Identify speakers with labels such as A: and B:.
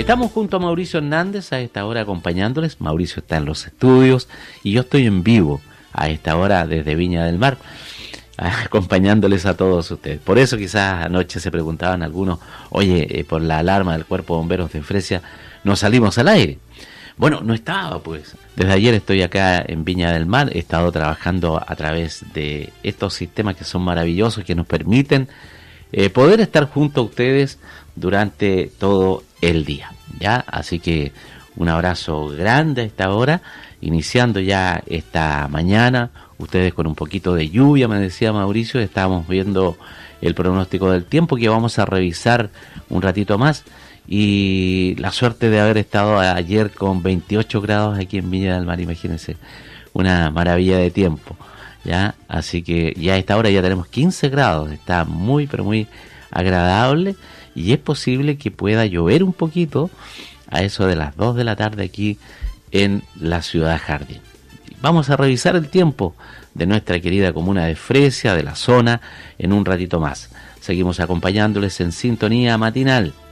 A: Estamos junto a Mauricio Hernández a esta hora acompañándoles. Mauricio está en los estudios y yo estoy en vivo a esta hora desde Viña del Mar, acompañándoles a todos ustedes. Por eso quizás anoche se preguntaban algunos, oye, por la alarma del Cuerpo de Bomberos de Fresia, ¿no salimos al aire? Bueno, no estaba pues. Desde ayer estoy acá en Viña del Mar, he estado trabajando a través de estos sistemas que son maravillosos, que nos permiten poder estar junto a ustedes durante todo el día, ¿ya? Así que un abrazo grande a esta hora, iniciando ya esta mañana, ustedes con un poquito de lluvia, me decía Mauricio, estábamos viendo el pronóstico del tiempo que vamos a revisar un ratito más, y la suerte de haber estado ayer con 28 grados aquí en Viña del Mar, imagínense, una maravilla de tiempo, ¿ya? Así que ya a esta hora ya tenemos 15 grados, está muy pero muy agradable, y es posible que pueda llover un poquito a eso de las 2 de la tarde aquí en la ciudad Jardín. Vamos a revisar el tiempo de nuestra querida comuna de Fresia, de la zona, en un ratito más. Seguimos acompañándoles en sintonía matinal.